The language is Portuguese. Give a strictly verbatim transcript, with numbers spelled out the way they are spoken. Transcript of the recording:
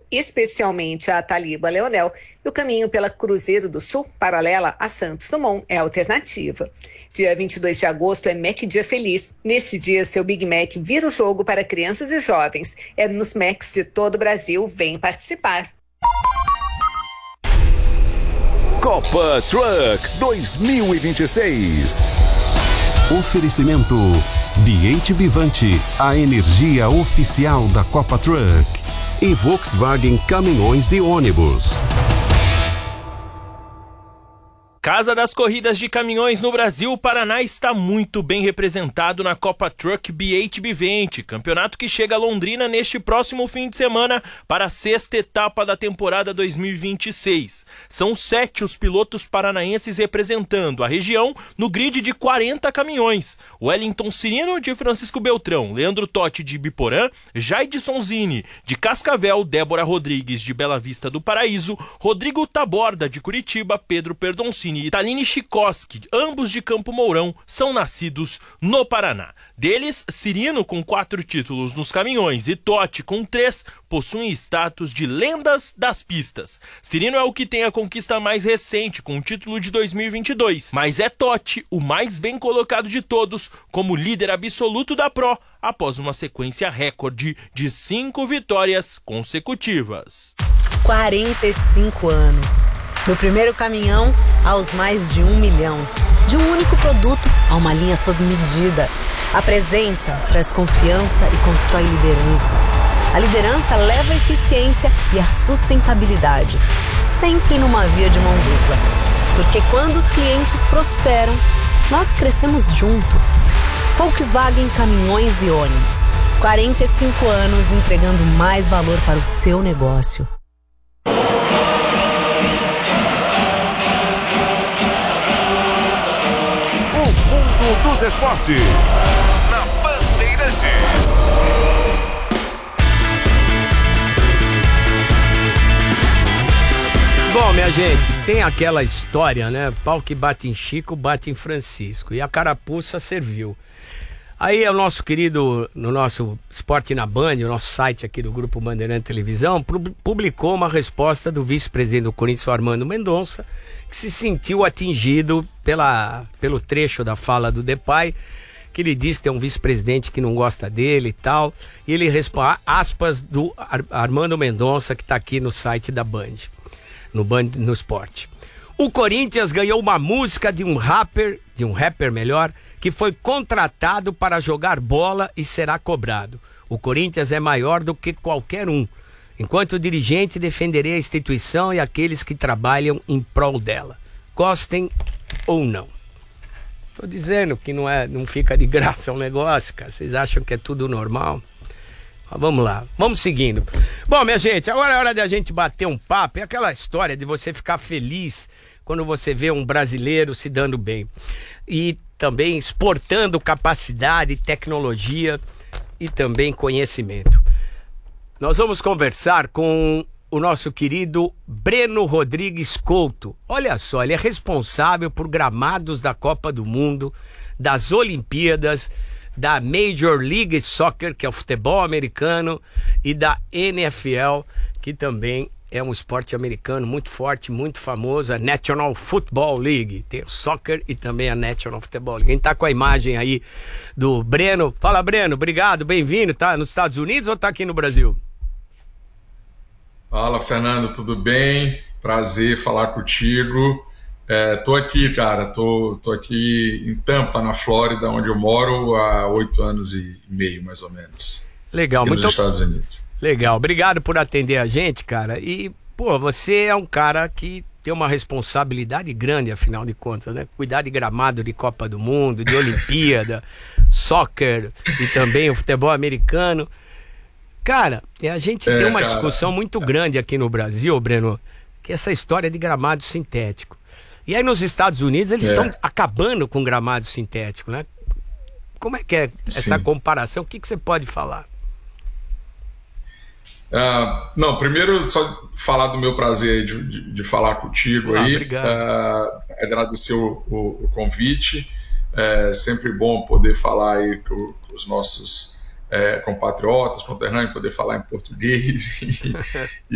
especialmente a Taliba Leonel, e o caminho pela Cruzeiro do Sul, paralela a Santos Dumont, é a alternativa. Dia vinte e dois de agosto é Mac Dia Feliz. Neste dia, seu Big Mac vira o jogo para crianças e jovens. É nos Macs de todo o Brasil. Vem participar. Copa Truck dois mil e vinte e seis. Oferecimento B H Bivante, a energia oficial da Copa Truck. E Volkswagen Caminhões e Ônibus. Casa das Corridas de Caminhões no Brasil, o Paraná está muito bem representado na Copa Truck B H Bivante, campeonato que chega a Londrina neste próximo fim de semana para a sexta etapa da temporada dois mil e vinte e seis. São sete os pilotos paranaenses representando a região no grid de quarenta caminhões. Wellington Cirino, de Francisco Beltrão, Leandro Totti, de Biporã, Jaidson Zini, de Cascavel, Débora Rodrigues, de Bela Vista do Paraíso, Rodrigo Taborda, de Curitiba, Pedro Perdoncini e Taline Chikoski, ambos de Campo Mourão, são nascidos no Paraná. Deles, Cirino, com quatro títulos nos caminhões, e Totti, com três, possuem status de lendas das pistas. Cirino é o que tem a conquista mais recente, com o título de dois mil e vinte e dois, mas é Totti o mais bem colocado de todos, como líder absoluto da Pro, após uma sequência recorde de cinco vitórias consecutivas. quarenta e cinco anos. Do primeiro caminhão aos mais de um milhão. De um único produto a uma linha sob medida. A presença traz confiança e constrói liderança. A liderança leva a eficiência e a sustentabilidade. Sempre numa via de mão dupla. Porque quando os clientes prosperam, nós crescemos junto. Volkswagen Caminhões e Ônibus. quarenta e cinco anos entregando mais valor para o seu negócio. Dos esportes, na Bandeirantes. Bom, minha gente, tem aquela história, né? Pau que bate em Chico, bate em Francisco. E a carapuça serviu. Aí é o nosso querido, no nosso Esporte na Band, o nosso site aqui do Grupo Bandeirante Televisão, publicou uma resposta do vice-presidente do Corinthians, Armando Mendonça, que se sentiu atingido pela, pelo trecho da fala do Depay, que ele diz que tem um vice-presidente que não gosta dele e tal. E ele responde, aspas do Ar- Armando Mendonça, que está aqui no site da Band, no Band no Esporte. O Corinthians ganhou uma música de um rapper, de um rapper melhor, que foi contratado para jogar bola e será cobrado. O Corinthians é maior do que qualquer um. Enquanto dirigente, defenderei a instituição e aqueles que trabalham em prol dela. Gostem ou não. Tô dizendo que não, é, não fica de graça um negócio, cara. Vocês acham que é tudo normal? Mas vamos lá, vamos seguindo. Bom, minha gente, agora é hora de a gente bater um papo. É aquela história de você ficar feliz quando você vê um brasileiro se dando bem. E também exportando capacidade, tecnologia e também conhecimento. Nós vamos conversar com o nosso querido Breno Rodrigues Couto. Olha só, ele é responsável por gramados da Copa do Mundo, das Olimpíadas, da Major League Soccer, que é o futebol americano, e da N F L, que também é um esporte americano muito forte, muito famoso, a National Football League. Tem o soccer e também a National Football League. Quem tá com a imagem aí do Breno. Fala, Breno, obrigado, bem-vindo. Tá nos Estados Unidos ou tá aqui no Brasil? Fala, Fernando, tudo bem? Prazer falar contigo. É, tô aqui, cara, tô, tô aqui em Tampa, na Flórida, onde eu moro há oito anos e meio, mais ou menos. Legal, aqui muito nos Estados Unidos. Legal, obrigado por atender a gente, cara. E, pô, você é um cara que tem uma responsabilidade grande, afinal de contas, né? Cuidar de gramado de Copa do Mundo, de Olimpíada, soccer e também o futebol americano. Cara, a gente é, tem uma cara, discussão muito grande aqui no Brasil, Breno, que é essa história de gramado sintético. E aí nos Estados Unidos eles estão é. acabando com gramado sintético, né? Como é que é essa Sim. comparação? O que, que você pode falar? Uh, não, primeiro só falar do meu prazer de, de, de falar contigo ah, aí. Obrigado. Uh, agradecer o, o, o convite. É sempre bom poder falar aí com, com os nossos é, compatriotas, conterrâneos, poder falar em português e,